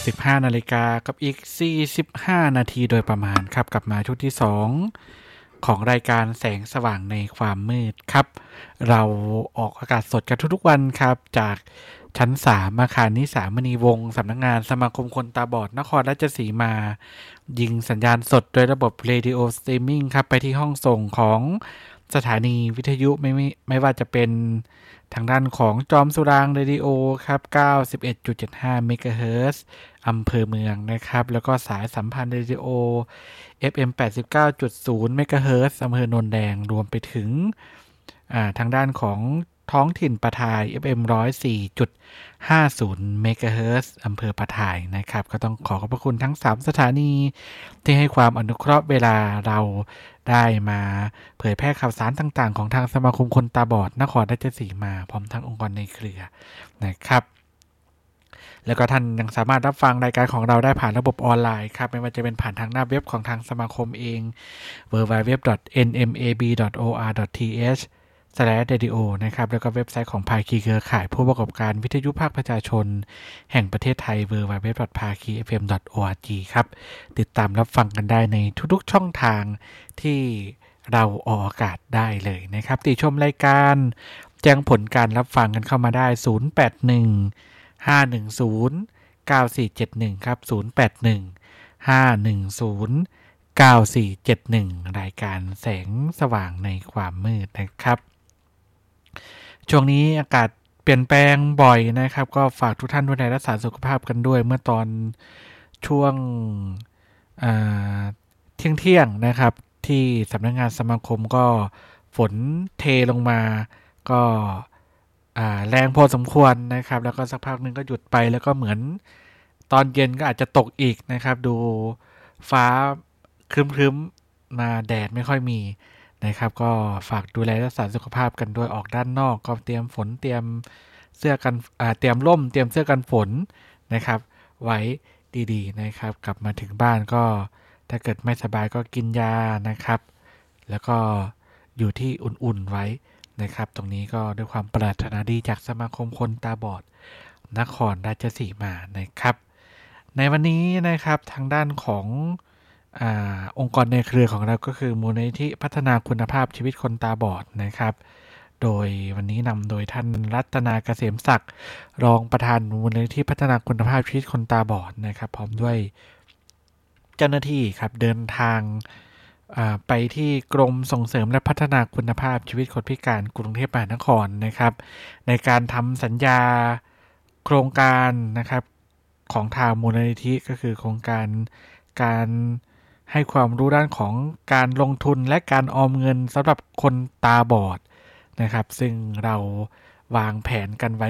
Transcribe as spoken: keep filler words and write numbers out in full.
สิบห้านาฬิกากับอีกสี่สิบห้านาทีโดยประมาณครับกลับมาช่วงที่สองของรายการแสงสว่างในความมืดครับเราออกอากาศสดกันทุกๆวันครับจากชั้นสามอาคารนิสามณีวงศ์สำนักงานสมาคมคนตาบอดนครราชสีมายิงสัญญาณสดโดยระบบเรดิโอสตรีมมิ่งครับไปที่ห้องส่งของสถานีวิทยุไม่ไม่ไม่ว่าจะเป็นทางด้านของจอมสุรางค์เรดิโอครับ เก้าสิบเอ็ดจุดเจ็ดห้า เมกะเฮิรตซ์อำเภอเมืองนะครับแล้วก็สายสัมพันธ์เรดิโอ เอฟ เอ็ม แปดสิบเก้าจุดศูนย์ เมกะเฮิรตซ์อำเภอโนนแดงรวมไปถึงทางด้านของท้องถิ่นปะทาย เอฟ เอ็ม หนึ่งร้อยสี่จุดห้าศูนย์ เมกะเฮิรตซ์อำเภอปะทายนะครับก็ต้องขอขอบพระคุณทั้งสามสถานีที่ให้ความอนุเคราะห์เวลาเราได้มาเผยแพร่ข่าวสารต่างๆของทางสมาคมคนตาบอดนครราชสีมาพร้อมทั้งองค์กรในเครือนะครับแล้วก็ท่านยังสามารถรับฟังรายการของเราได้ผ่านระบบออนไลน์ครับไม่ว่าจะเป็นผ่านทางหน้าเว็บของทางสมาคมเอง ดับเบิลยู ดับเบิลยู ดับเบิลยู ดอท เอ็น เอ็ม เอ บี ดอท โอ อาร์ ดอท ที เอช สแลช เรดิโอ นะครับแล้วก็เว็บไซต์ของภาคีเครือข่ายผู้ประกอบการวิทยุภาคประชาชนแห่งประเทศไทย ดับเบิลยู ดับเบิลยู ดับเบิลยู ดอท ภาคี เอฟ เอ็ม ดอท โอ อาร์ จี ครับติดตามรับฟังกันได้ในทุกๆช่องทางที่เราออกอากาศได้เลยนะครับติชมรายการแจ้งผลการรับฟังกันเข้ามาได้ศูนย์ แปด หนึ่ง ห้า หนึ่ง ศูนย์ เก้า สี่ เจ็ด หนึ่งครับศูนย์ แปด หนึ่ง ห้า หนึ่ง ศูนย์ เก้า สี่ เจ็ด หนึ่งรายการแสงสว่างในความมืดนะครับช่วงนี้อากาศเปลี่ยนแปลงบ่อยนะครับก็ฝากทุกท่านดูแลรักษาสุขภาพกันด้วยเมื่อตอนช่วงเที่ยงเที่ยงนะครับที่สำนักงานสมาคมก็ฝนเทลงมาก็แรงพอสมควรนะครับแล้วก็สักพักนึงก็หยุดไปแล้วก็เหมือนตอนเย็นก็อาจจะตกอีกนะครับดูฟ้าครึ้มๆมาแดดไม่ค่อยมีนะครับก็ฝากดูแลรักษาสุขภาพกันด้วยออกด้านนอกก็เตรียมฝนเตรียมเสื้อกันเตรียมร่มเตรียมเสื้อกันฝนนะครับไว้ดีๆนะครับกลับมาถึงบ้านก็ถ้าเกิดไม่สบายก็กินยานะครับแล้วก็อยู่ที่อุ่นๆไว้นะครับตรงนี้ก็ด้วยความปรารถนาดีจากสมาคมคนตาบอดนครราชสีมานะครับในวันนี้นะครับทางด้านของอ่าองค์กรในเครือของเราก็คือมูลนิธิพัฒนาคุณภาพชีวิตคนตาบอดนะครับโดยวันนี้นำโดยท่านรัตนาเกษมศักดิ์รองประธานมูลนิธิพัฒนาคุณภาพชีวิตคนตาบอดนะครับพร้อมด้วยเจ้าหน้าที่ครับเดินทางไปที่กรมส่งเสริมและพัฒนาคุณภาพชีวิตคนพิการกรุงเทพมหานครนะครับในการทำสัญญาโครงการนะครับของทางมูลนิธิก็คือโครงการการให้ความรู้ด้านของการลงทุนและการออมเงินสำหรับคนตาบอดนะครับซึ่งเราวางแผนกันไว้